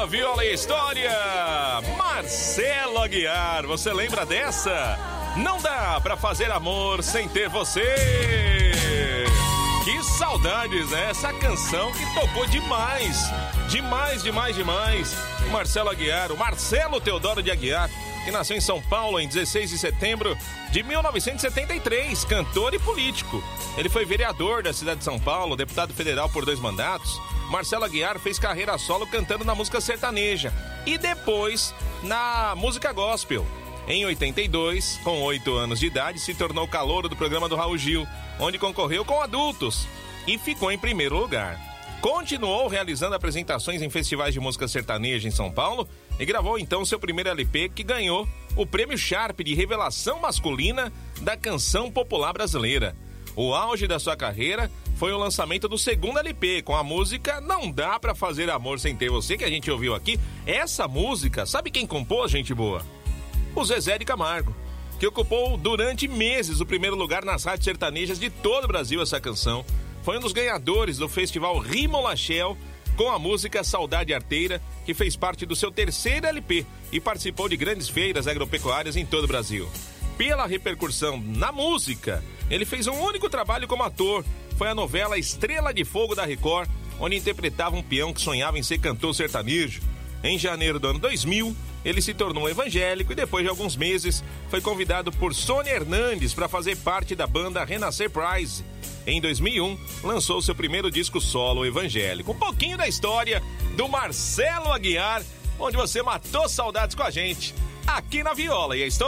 na Viola e História, Marcelo Aguiar. Você lembra dessa? Não dá pra fazer amor sem ter você. Que saudades, né? Essa canção que tocou demais. Demais. Marcelo Aguiar, o Marcelo Teodoro de Aguiar, que nasceu em São Paulo em 16 de setembro de 1973, cantor e político. Ele foi vereador da cidade de São Paulo, deputado federal por 2 mandatos. Marcelo Aguiar fez carreira solo cantando na música sertaneja e depois na música gospel. Em 82, com 8 anos de idade, se tornou calouro do programa do Raul Gil, onde concorreu com adultos e ficou em primeiro lugar. Continuou realizando apresentações em festivais de música sertaneja em São Paulo e gravou então seu primeiro LP, que ganhou o Prêmio Sharp de Revelação Masculina da Canção Popular Brasileira. O auge da sua carreira foi o lançamento do segundo LP, com a música Não Dá Pra Fazer Amor Sem Ter Você, que a gente ouviu aqui. Essa música, sabe quem compôs, gente boa? O Zezé de Camargo, que ocupou durante meses o primeiro lugar nas rádios sertanejas de todo o Brasil. Essa canção foi um dos ganhadores do festival Rimo Lachel com a música Saudade Arteira, que fez parte do seu terceiro LP e participou de grandes feiras agropecuárias em todo o Brasil. Pela repercussão na música, ele fez um único trabalho como ator. Foi a novela Estrela de Fogo da Record, onde interpretava um peão que sonhava em ser cantor sertanejo. Em janeiro do ano 2000, ele se tornou evangélico e depois de alguns meses foi convidado por Sônia Hernandes para fazer parte da banda Renascer Prize. Em 2001, lançou seu primeiro disco solo evangélico. Um pouquinho da história do Marcelo Aguiar, onde você matou saudades com a gente, aqui na Viola e a História.